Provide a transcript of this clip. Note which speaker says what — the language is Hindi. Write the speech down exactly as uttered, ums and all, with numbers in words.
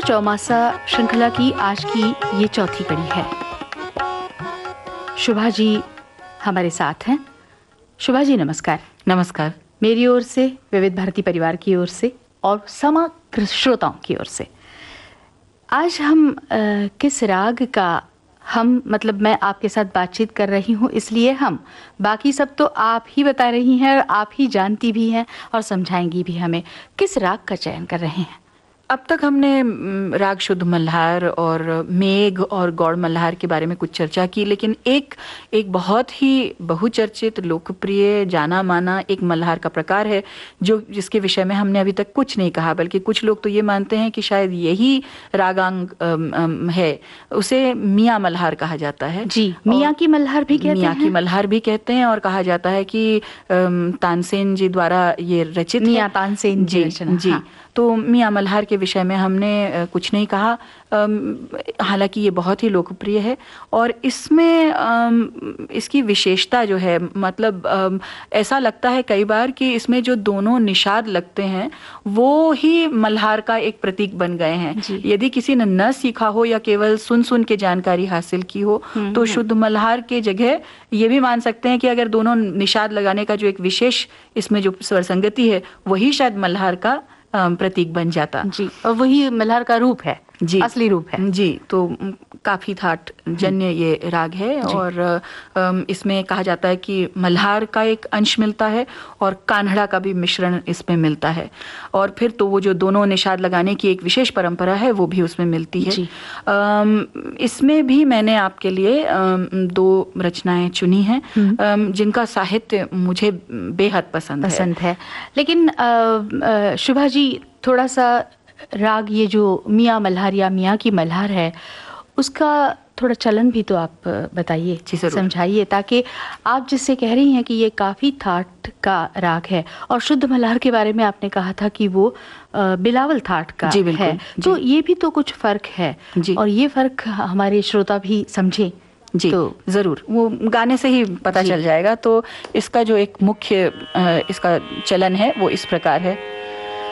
Speaker 1: चौमासा श्रृंखला की आज की ये चौथी कड़ी है। शुभा जी हमारे साथ हैं। शुभा जी नमस्कार।
Speaker 2: नमस्कार।
Speaker 1: मेरी ओर से, विविध भारती परिवार की ओर से और समग्र श्रोताओं की ओर से आज हम आ, किस राग का हम मतलब मैं आपके साथ बातचीत कर रही हूँ, इसलिए हम बाकी सब तो आप ही बता रही हैं और आप ही जानती भी हैं और समझाएंगी भी हमें। किस राग का चयन कर रहे हैं?
Speaker 2: अब तक हमने राग शुद्ध मल्हार और मेघ और गौड़ मल्हार के बारे में कुछ चर्चा की, लेकिन एक एक बहुत ही बहुचर्चित, लोकप्रिय, जाना माना एक मल्हार का प्रकार है जो जिसके विषय में हमने अभी तक कुछ नहीं कहा, बल्कि कुछ लोग तो ये मानते हैं कि शायद यही रागांग है। उसे मियाँ मल्हार कहा जाता है।
Speaker 1: जी, मियाँ की मल्हार भी कहते हैं।
Speaker 2: मियाँ की मल्हार भी कहते हैं और कहा जाता है कि तानसेन जी द्वारा ये रचित है।
Speaker 1: मियाँ तानसेन
Speaker 2: जी जी। हाँ। तो मियाँ मल्हार के विषय में हमने कुछ नहीं कहा, हालांकि ये बहुत ही लोकप्रिय है और इसमें इसकी विशेषता जो है, मतलब ऐसा लगता है कई बार कि इसमें जो दोनों निषाद लगते हैं वो ही मल्हार का एक प्रतीक बन गए हैं। यदि किसी ने न सीखा हो या केवल सुन सुन के जानकारी हासिल की हो तो शुद्ध मल्हार के जगह ये भी मान सकते हैं कि अगर दोनों निषाद लगाने का जो एक विशेष इसमें जो स्वर संगति है वही शायद मल्हार का प्रतीक बन जाता।
Speaker 1: जी, और वही मल्हार का रूप है।
Speaker 2: जी,
Speaker 1: असली रूप है।
Speaker 2: जी, तो काफी थाट जन्य ये राग है और इसमें कहा जाता है कि मल्हार का एक अंश मिलता है और कान्हड़ा का भी मिश्रण इसमें मिलता है और फिर तो वो जो दोनों निषाद लगाने की एक विशेष परंपरा है वो भी उसमें मिलती है। इसमें भी मैंने आपके लिए दो रचनाएं चुनी हैं जिनका साहित्य मुझे बेहद पसंद
Speaker 1: पसंद है, है। लेकिन शुभा जी थोड़ा सा राग ये जो मियाँ मल्हार या मियाँ की मल्हार है उसका थोड़ा चलन भी तो आप बताइए, समझाइए, ताकि आप जिससे कह रही हैं कि ये काफ़ी थाट का राग है और शुद्ध मल्हार के बारे में आपने कहा था कि वो बिलावल थाट का
Speaker 2: जी,
Speaker 1: है, तो ये भी तो कुछ फ़र्क है और ये फ़र्क हमारे श्रोता भी समझें।
Speaker 2: जी तो ज़रूर, वो गाने से ही पता चल जाएगा। तो इसका जो एक मुख्य इसका चलन है वो इस प्रकार है।